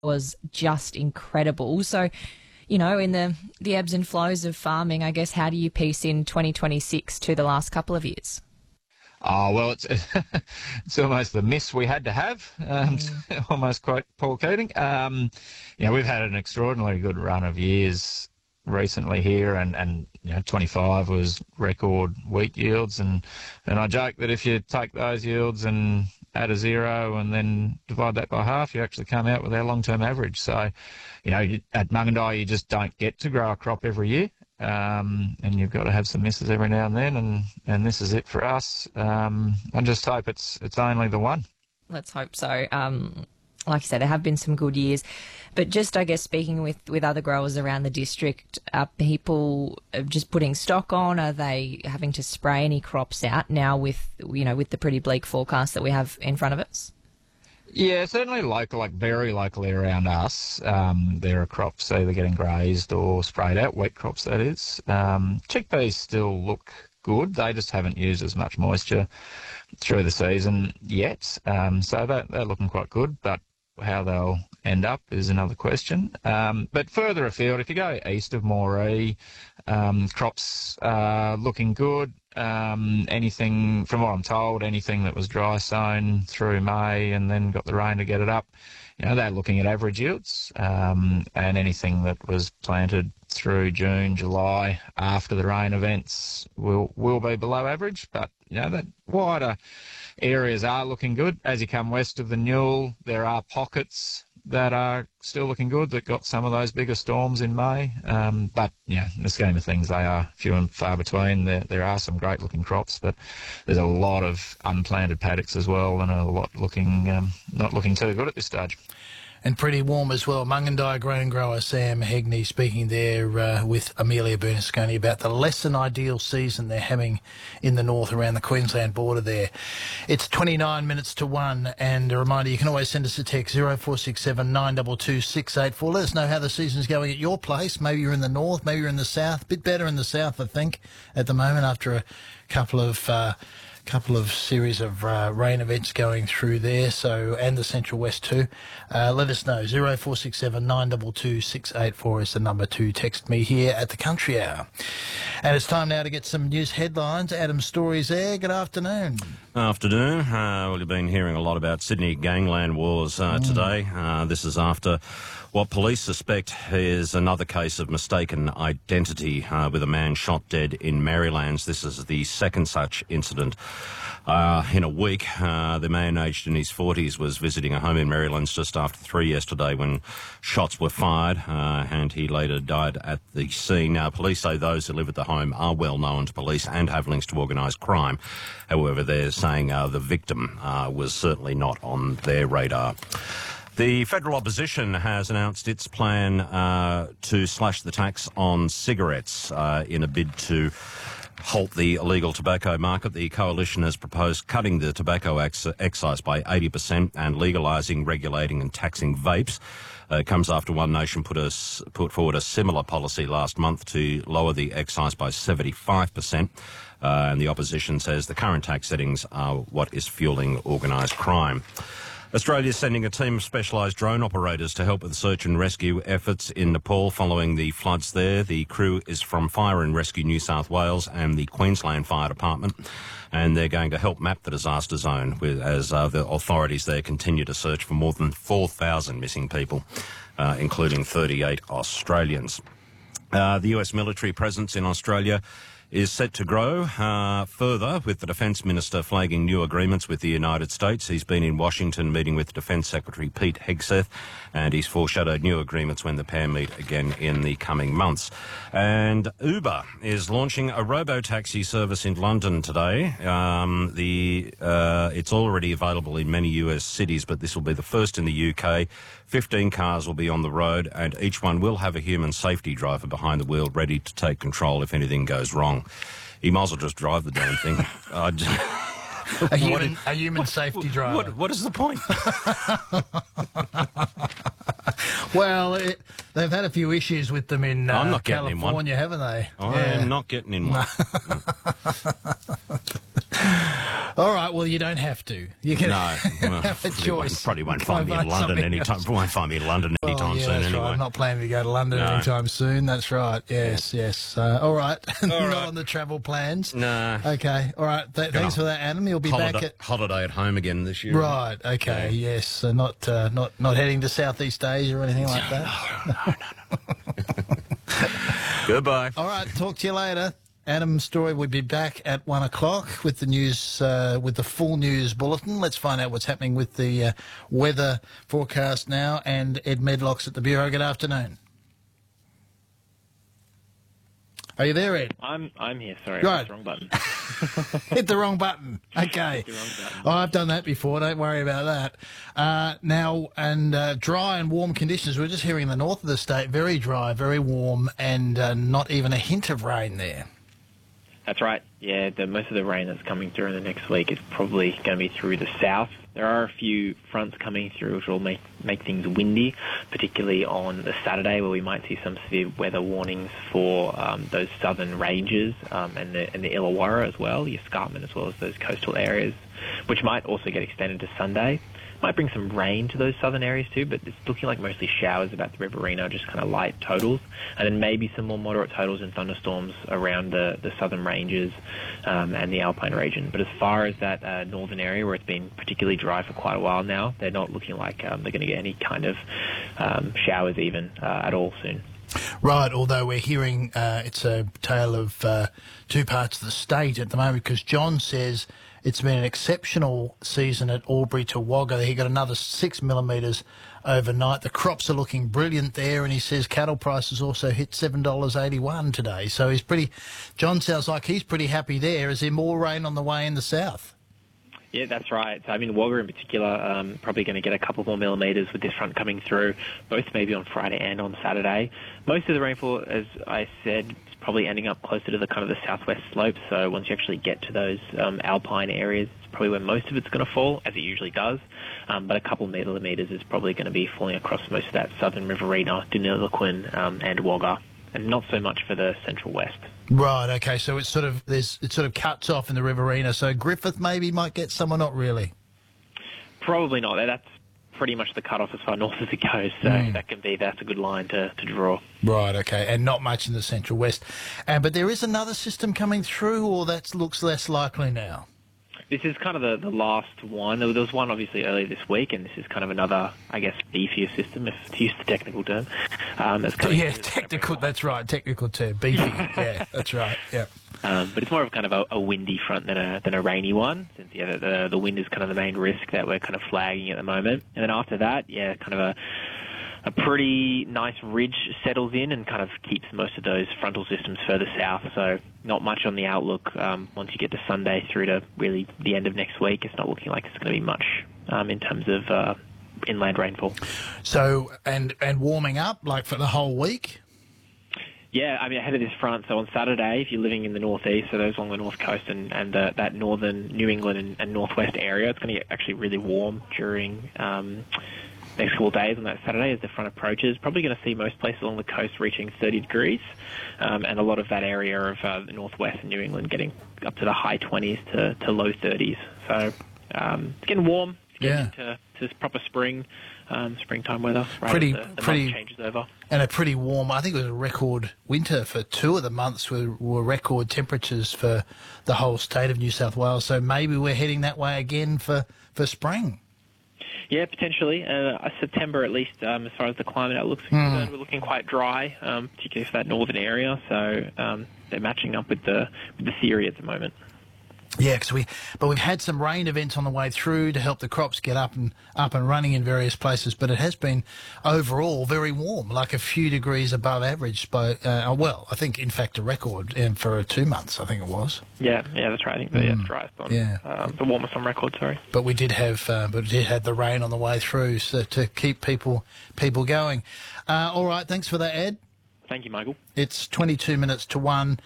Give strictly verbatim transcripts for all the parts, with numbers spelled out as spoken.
was just incredible. So, you know, in the, the ebbs and flows of farming, I guess, how do you piece in twenty twenty-six to the last couple of years? Oh, well, it's it's almost the miss we had to have, um, Mm. almost quite Paul Keating. Um, you know, we've had an extraordinarily good run of years recently here, and, and you know, twenty-five was record wheat yields, and, and I joke that if you take those yields and add a zero and then divide that by half, you actually come out with our long-term average. So, you know, you, at Mungandai, you just don't get to grow a crop every year. Um, and you've got to have some misses every now and then, and, and this is it for us. Um, I just hope it's it's only the one. Let's hope so. Um, like I said, there have been some good years, but just, I guess, speaking with, with other growers around the district, are people just putting stock on? Are they having to spray any crops out now with, you know, with the pretty bleak forecast that we have in front of us? Yeah, certainly local, like very locally around us, um, there are crops either getting grazed or sprayed out, wheat crops that is. Um, chickpeas still look good. They just haven't used as much moisture through the season yet. Um, so that, they're looking quite good, but how they'll end up is another question. Um, but further afield, if you go east of Moree, um, crops are looking good. Um, anything, from what I'm told, anything that was dry sown through May and then got the rain to get it up, you know, they're looking at average yields. Um, and anything that was planted through June, July, after the rain events will will be below average. But, you know, that wider areas are looking good. As you come west of the Newell, there are pockets that are still looking good that got some of those bigger storms in May. Um, but, yeah, in the scheme of things, they are few and far between. There, there are some great-looking crops, but there's a lot of unplanted paddocks as well, and a lot looking um, not looking too good at this stage. And pretty warm as well. Mungandai grain grower Sam Hegney speaking there uh, with Amelia Bernasconi about the less than ideal season they're having in the north around the Queensland border there. It's twenty-nine minutes to one, and a reminder, you can always send us a text zero four six seven nine two two six eight four. Let us know how the season's going at your place. Maybe you're in the north, maybe you're in the south. A bit better in the south, I think, at the moment after a couple of... Uh, couple of series of uh, rain events going through there, so, and the Central West too. Uh, let us know. zero four six seven nine two two six eight four is the number to text me here at the Country Hour. And it's time now to get some news headlines. Adam Story's there. Good afternoon. Afternoon. Uh, well, you've been hearing a lot about Sydney gangland wars uh, mm. today. Uh, this is after what police suspect is another case of mistaken identity uh, with a man shot dead in Marylands. This is the second such incident uh, in a week. Uh, the man aged in his forties was visiting a home in Marylands just after three yesterday when shots were fired, uh, and he later died at the scene. Now, police say those who live at the home are well known to police and have links to organised crime. However, they're saying uh, the victim uh, was certainly not on their radar. The federal opposition has announced its plan uh, to slash the tax on cigarettes uh, in a bid to halt the illegal tobacco market. The coalition has proposed cutting the tobacco ex- excise by eighty percent and legalising, regulating and taxing vapes. Uh, it comes after One Nation put, a, put forward a similar policy last month to lower the excise by seventy-five percent. Uh, and the opposition says the current tax settings are what is fuelling organised crime. Australia is sending a team of specialised drone operators to help with search and rescue efforts in Nepal following the floods there. The crew is from Fire and Rescue New South Wales and the Queensland Fire Department, and they're going to help map the disaster zone with, as uh, the authorities there continue to search for more than four thousand missing people, uh, including thirty-eight Australians. Uh, the U S military presence in Australia is set to grow uh, further, with the Defence Minister flagging new agreements with the United States. He's been in Washington meeting with Defence Secretary Pete Hegseth, and he's foreshadowed new agreements when the pair meet again in the coming months. And Uber is launching a robo-taxi service in London today. Um, the uh, it's already available in many U S cities, but this will be the first in the U K. fifteen cars will be on the road, and each one will have a human safety driver behind the wheel ready to take control if anything goes wrong. You might as well just drive the damn thing. uh, just, a, human, what, a human safety what, driver. What, what is the point? Well, it, they've had a few issues with them in uh, I'm not California, in one. haven't they? I yeah. am not getting in one. All right, well, you don't have to. You can No, well, have a probably choice. won't- Probably won't Try find me in and find London something anytime. else. Won't find me in London Well, anytime yeah, soon. that's Anyway, right. I'm not planning to go to London No. anytime soon. That's right. Yes, yes. Uh, all right. Not right. on the travel plans. no. Okay. All right. Th- thanks for that, Adam. You'll be holiday, back at. holiday at home again this year. Right. Okay. Yeah. Yes. So not uh, not not heading to Southeast Asia or anything like that. Goodbye. All right. Talk to you later. Adam Story will be back at one o'clock with the news, uh, with the full news bulletin. Let's find out what's happening with the uh, weather forecast now. And Ed Medlock's at the Bureau. Good afternoon. Are you there, Ed? I'm I'm here. Sorry, Right. I pressed the wrong button. Hit the wrong button. Okay. The wrong button. Oh, I've done that before. Don't worry about that. Uh, now, and uh, dry and warm conditions. We're just hearing in the north of the state, very dry, very warm, and uh, not even a hint of rain there. That's right. Yeah, the, most of the rain that's coming through in the next week is probably going to be through the south. There are a few fronts coming through which will make make things windy, particularly on the Saturday, where we might see some severe weather warnings for um, those southern ranges um, and the and the Illawarra as well, the escarpment, as well as those coastal areas, which might also get extended to Sunday. Might bring some rain to those southern areas too, but it's looking like mostly showers about the Riverina, just kind of light totals, and then maybe some more moderate totals and thunderstorms around the, the southern ranges um, and the Alpine region. But as far as that uh, northern area where it's been particularly dry for quite a while now, they're not looking like um, they're going to get any kind of um, showers even uh, at all soon. Right, although we're hearing uh, it's a tale of uh, two parts of the state at the moment, because John says it's been an exceptional season at Albury to Wagga. He got another six millimetres overnight. The crops are looking brilliant there, and he says cattle prices also hit seven dollars eighty-one today. So he's pretty. John sounds like he's pretty happy there. Is there more rain on the way in the south? Yeah, that's right. So, I mean, Wagga in particular, um, probably going to get a couple more millimetres with this front coming through, both maybe on Friday and on Saturday. Most of the rainfall, as I said, is probably ending up closer to the kind of the southwest slope. So once you actually get to those um, alpine areas, it's probably where most of it's going to fall, as it usually does. Um, but a couple millimetres is probably going to be falling across most of that southern Riverina, Deniliquin, um, and Wagga, and not so much for the central west. Right. Okay. So it's sort of there's it sort of cuts off in the Riverina. So Griffith maybe might get some or not really. Probably not. That's pretty much the cutoff as far north as it goes. So Mm. that can be that's a good line to, to draw. Right. Okay. And not much in the central west. And but there is another system coming through, or that looks less likely now. This is kind of the, the last one. There was one obviously earlier this week, and this is kind of another, I guess, beefier system, if to use the technical term. Um, that's coming Yeah, through. technical. That's right. Technical term. Beefy. Yeah, that's right. Yeah. Um, but it's more of kind of a, a windy front than a than a rainy one, since yeah, the, the wind is kind of the main risk that we're kind of flagging at the moment. And then after that, yeah, kind of a a pretty nice ridge settles in and kind of keeps most of those frontal systems further south. So not much on the outlook um, once you get to Sunday through to really the end of next week. It's not looking like there's going to be much um, in terms of uh, inland rainfall. So and and warming up like for the whole week. Yeah, I mean, ahead of this front, so on Saturday, if you're living in the northeast, so those along the north coast and, and the, that northern New England and, and northwest area, it's going to get actually really warm during um, next couple of days on that Saturday as the front approaches. Probably going to see most places along the coast reaching thirty degrees, um, and a lot of that area of uh, the northwest and New England getting up to the high twenties to, to low thirties. So um, it's getting warm. It's getting Yeah. into to proper spring, um, springtime weather. Right Pretty- as the, the pretty- month changes over. And a pretty warm, I think it was a record winter for two of the months were, were record temperatures for the whole state of New South Wales. So maybe we're heading that way again for, for spring. Yeah, potentially. Uh, September, at least, um, as far as the climate outlook's concerned, we're looking quite dry, um, particularly for that northern area. So um, they're matching up with the with the theory at the moment. Yeah, 'cause we, but we've had some rain events on the way through to help the crops get up and up and running in various places. But it has been overall very warm, like a few degrees above average. By uh, well, I think in fact a record um, for two months. I think it was. Yeah, yeah, that's right. I think the yeah, driest on, Yeah. um, the warmest on record. Sorry. But we did have, uh, but we did have the rain on the way through, so to keep people people going. Uh, all right, thanks for that, Ed. Thank you, Michael. It's twenty-two minutes to one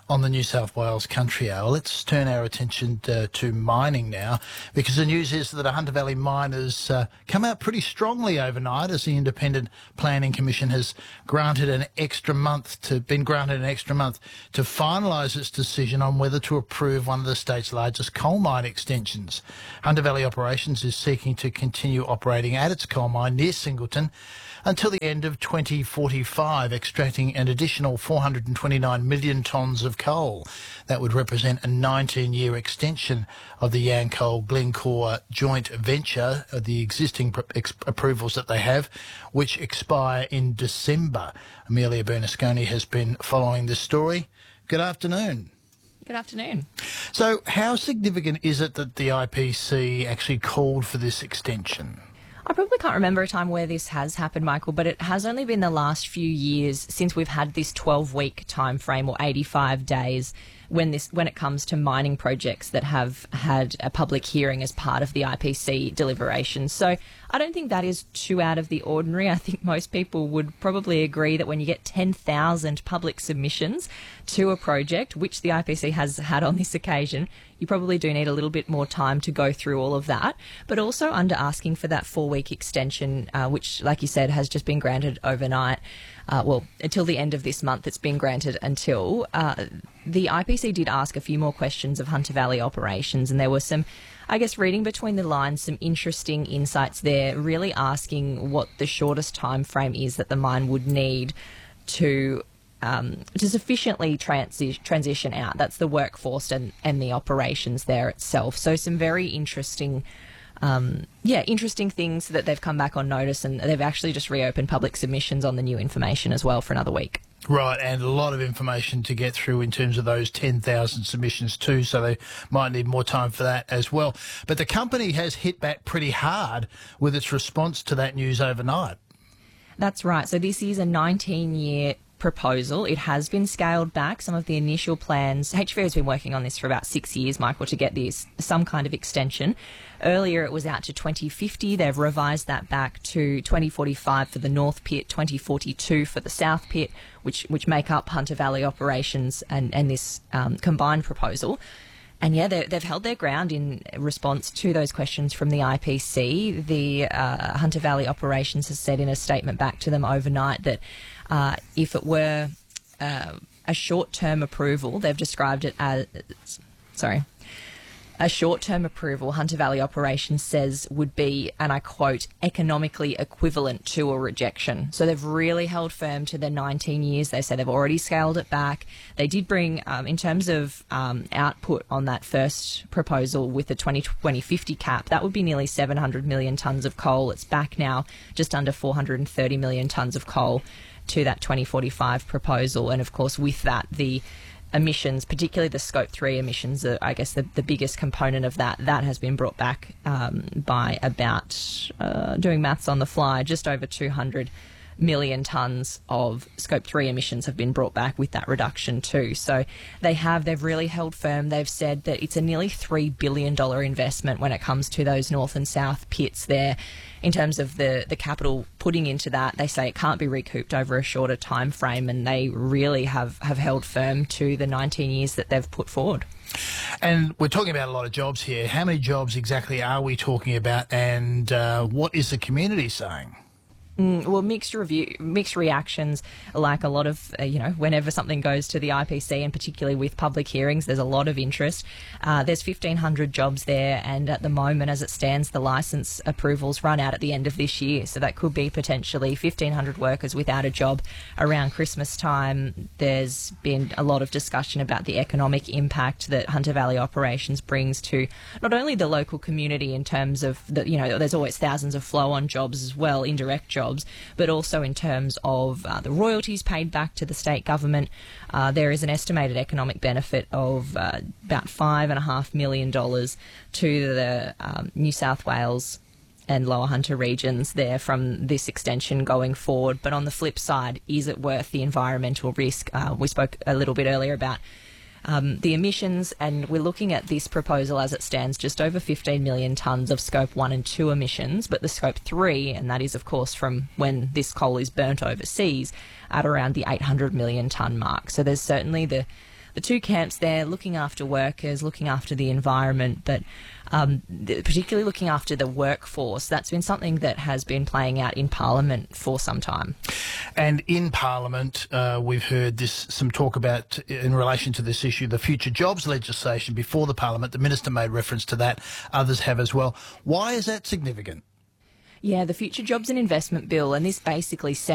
on the New South Wales Country Hour. Let's turn our attention to, to mining now, because the news is that the Hunter Valley miners uh, come out pretty strongly overnight as the Independent Planning Commission has granted an extra month to been granted an extra month to finalise its decision on whether to approve one of the state's largest coal mine extensions. Hunter Valley Operations is seeking to continue operating at its coal mine near Singleton until the end of twenty forty-five, extracting an additional four hundred twenty-nine million tonnes of coal. That would represent a nineteen-year extension of the Yancoal Glencore joint venture, of the existing pr- ex- approvals that they have, which expire in December. Amelia Bernasconi has been following this story. Good afternoon. Good afternoon. So how significant is it that the I P C actually called for this extension? I probably can't remember a time where this has happened, Michael, but it has only been the last few years since we've had this twelve-week time frame, or eighty-five days, when this when it comes to mining projects that have had a public hearing as part of the I P C deliberations. So I don't think that is too out of the ordinary. I think most people would probably agree that when you get ten thousand public submissions to a project, which the I P C has had on this occasion, you probably do need a little bit more time to go through all of that. But also under asking for that four-week extension, uh, which, like you said, has just been granted overnight. Uh, well, until the end of this month, it's been granted until. Uh, the I P C did ask a few more questions of Hunter Valley Operations, and there were some, I guess, reading between the lines, some interesting insights there, really asking what the shortest time frame is that the mine would need to um, to sufficiently transi- transition out. That's the workforce and, and the operations there itself. So some very interesting Um, yeah, interesting things that they've come back on notice, and they've actually just reopened public submissions on the new information as well for another week. Right, and a lot of information to get through in terms of those ten thousand submissions too, so they might need more time for that as well. But the company has hit back pretty hard with its response to that news overnight. That's right. So this is a nineteen-year proposal. It has been scaled back. Some of the initial plans, H V O has been working on this for about six years, Michael, to get this some kind of extension. Earlier it was out to twenty fifty. They've revised that back to twenty forty-five for the North Pit, twenty forty-two for the South Pit, which which make up Hunter Valley Operations and, and this um, combined proposal. And yeah, they've held their ground in response to those questions from the I P C. The uh, Hunter Valley Operations has said in a statement back to them overnight that uh, if it were uh, a short-term approval, they've described it as, sorry, a short-term approval, Hunter Valley Operations says would be, and I quote, economically equivalent to a rejection. So they've really held firm to the nineteen years. They say they've already scaled it back. They did bring, um, in terms of um, output on that first proposal with the twenty twenty fifty cap, that would be nearly seven hundred million tonnes of coal. It's back now just under four hundred thirty million tonnes of coal to that twenty forty-five proposal. And of course, with that, the emissions, particularly the scope three emissions, are, I guess, the, the biggest component of that. That has been brought back um, by about, uh, doing maths on the fly, just over two hundred million tonnes of scope three emissions have been brought back with that reduction too. So they have, they've really held firm. They've said that it's a nearly three billion dollars investment when it comes to those north and south pits there. In terms of the, the capital putting into that, they say it can't be recouped over a shorter time frame, and they really have, have held firm to the nineteen years that they've put forward. And we're talking about a lot of jobs here. How many jobs exactly are we talking about, and uh, what is the community saying? Mm, well, mixed review, mixed reactions. Like a lot of, uh, you know, whenever something goes to the I P C, and particularly with public hearings, there's a lot of interest. Uh, there's fifteen hundred jobs there, and at the moment, as it stands, the licence approvals run out at the end of this year. So that could be potentially fifteen hundred workers without a job around Christmas time. There's been a lot of discussion about the economic impact that Hunter Valley Operations brings to not only the local community in terms of the, you know, there's always thousands of flow-on jobs as well, indirect jobs, but also in terms of uh, the royalties paid back to the state government. Uh, there is an estimated economic benefit of uh, about five and a half million dollars to the um, New South Wales and Lower Hunter regions there from this extension going forward. But on the flip side, is it worth the environmental risk? Uh, we spoke a little bit earlier about Um, the emissions, and we're looking at this proposal as it stands, just over fifteen million tonnes of scope one and two emissions, but the scope three, and that is of course from when this coal is burnt overseas, at around the eight hundred million tonne mark. So there's certainly the, the two camps there, looking after workers, looking after the environment, but um, particularly looking after the workforce. That's been something that has been playing out in Parliament for some time. And in Parliament, uh, we've heard this some talk about, in relation to this issue, the future jobs legislation before the Parliament. The Minister made reference to that. Others have as well. Why is that significant? Yeah, the Future Jobs and Investment Bill, and this basically sets